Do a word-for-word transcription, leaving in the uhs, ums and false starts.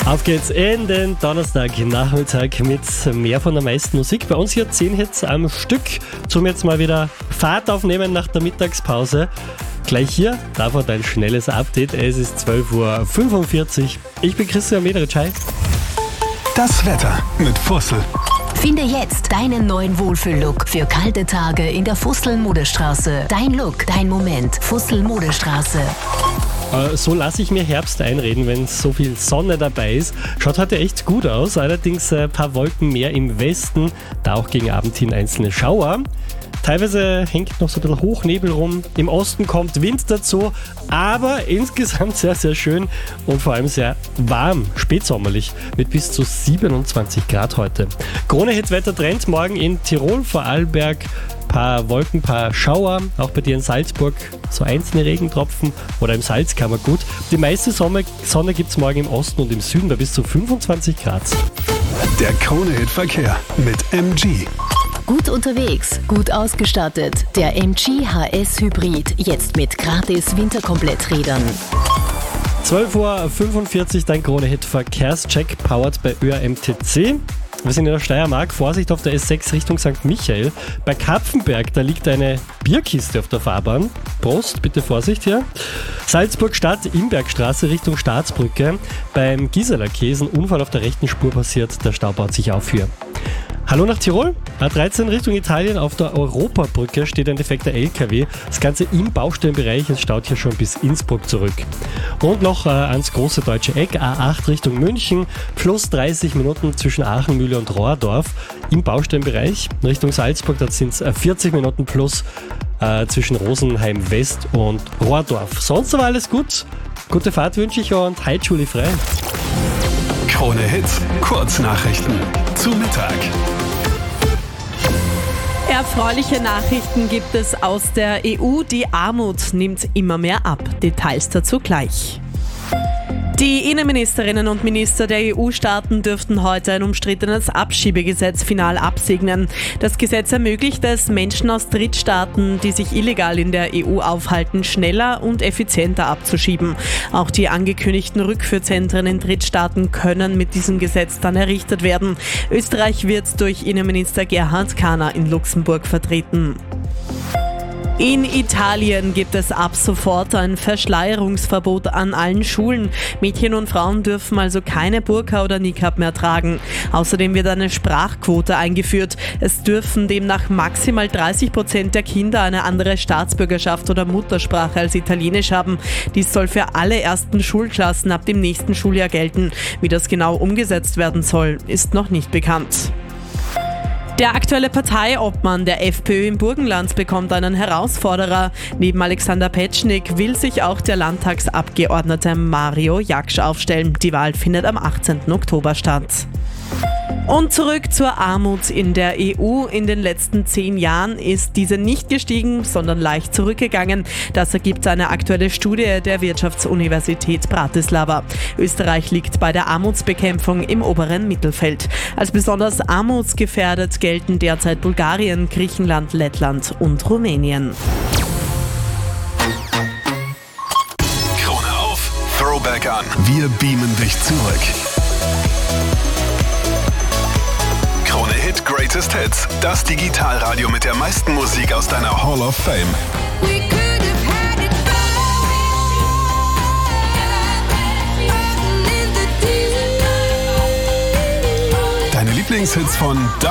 Auf geht's in den Donnerstagnachmittag mit mehr von der meisten Musik. Bei uns hier zehn Hits am Stück. Zum jetzt mal wieder Fahrt aufnehmen nach der Mittagspause. Gleich hier, davor dein schnelles Update. Es ist zwölf Uhr fünfundvierzig. Ich bin Christian Mederitsch. Das Wetter mit Fussel. Finde jetzt deinen neuen Wohlfühl-Look für kalte Tage in der Fussel-Modestraße. Dein Look, dein Moment. Fussel-Modestraße. Äh, so lasse ich mir Herbst einreden, wenn so viel Sonne dabei ist. Schaut heute echt gut aus, allerdings ein paar Wolken mehr im Westen, da auch gegen Abend hin einzelne Schauer. Teilweise hängt noch so ein bisschen Hochnebel rum. Im Osten kommt Wind dazu, aber insgesamt sehr, sehr schön und vor allem sehr warm, spätsommerlich mit bis zu siebenundzwanzig Grad heute. Krone-Hit-Wettertrend morgen in Tirol, Vorarlberg. Paar Wolken, paar Schauer, auch bei dir in Salzburg so einzelne Regentropfen oder im Salzkammergut. Die meiste Sonne, Sonne gibt es morgen im Osten und im Süden bei bis zu fünfundzwanzig Grad. Der Krone-Hit-Verkehr mit M G. Gut unterwegs, gut ausgestattet. Der M G H S Hybrid, jetzt mit gratis Winterkompletträdern. zwölf Uhr fünfundvierzig, dein Krone-Hit-Verkehrscheck, powered bei Ö R M T C. Wir sind in der Steiermark, Vorsicht auf der S sechs Richtung Sankt Michael. Bei Kapfenberg, da liegt eine Bierkiste auf der Fahrbahn. Prost, bitte Vorsicht hier. Salzburg Stadt, Imbergstraße Richtung Staatsbrücke. Beim Giseler Käse, ein Unfall auf der rechten Spur passiert, der Stau baut sich auf hier. Hallo nach Tirol. A dreizehn Richtung Italien auf der Europabrücke steht ein defekter L K W. Das Ganze im Baustellenbereich, es staut hier schon bis Innsbruck zurück. Und noch äh, ans große deutsche Eck, A acht Richtung München, plus dreißig Minuten zwischen Aachenmühle und Rohrdorf im Baustellenbereich. Richtung Salzburg, da sind es äh, vierzig Minuten plus äh, zwischen Rosenheim West und Rohrdorf. Sonst aber alles gut. Gute Fahrt wünsche ich und halt Schule frei. Krone Hits, Kurznachrichten zu Mittag. Erfreuliche Nachrichten gibt es aus der E U. Die Armut nimmt immer mehr ab. Details dazu gleich. Die Innenministerinnen und Minister der E U-Staaten dürften heute ein umstrittenes Abschiebegesetz final absegnen. Das Gesetz ermöglicht es, Menschen aus Drittstaaten, die sich illegal in der E U aufhalten, schneller und effizienter abzuschieben. Auch die angekündigten Rückführzentren in Drittstaaten können mit diesem Gesetz dann errichtet werden. Österreich wird durch Innenminister Gerhard Kahner in Luxemburg vertreten. In Italien gibt es ab sofort ein Verschleierungsverbot an allen Schulen. Mädchen und Frauen dürfen also keine Burka oder Niqab mehr tragen. Außerdem wird eine Sprachquote eingeführt. Es dürfen demnach maximal dreißig Prozent der Kinder eine andere Staatsbürgerschaft oder Muttersprache als Italienisch haben. Dies soll für alle ersten Schulklassen ab dem nächsten Schuljahr gelten. Wie das genau umgesetzt werden soll, ist noch nicht bekannt. Der aktuelle Parteiobmann der FPÖ im Burgenland bekommt einen Herausforderer. Neben Alexander Petschnik will sich auch der Landtagsabgeordnete Mario Jaksch aufstellen. Die Wahl findet am achtzehnten Oktober statt. Und zurück zur Armut in der E U. In den letzten zehn Jahren ist diese nicht gestiegen, sondern leicht zurückgegangen. Das ergibt eine aktuelle Studie der Wirtschaftsuniversität Bratislava. Österreich liegt bei der Armutsbekämpfung im oberen Mittelfeld. Als besonders armutsgefährdet gelten derzeit Bulgarien, Griechenland, Lettland und Rumänien. Krone auf, Throwback an. Wir beamen dich zurück. Krone Hit Greatest Hits, das Digitalradio mit der meisten Musik aus deiner Hall of Fame. Deine Lieblingshits von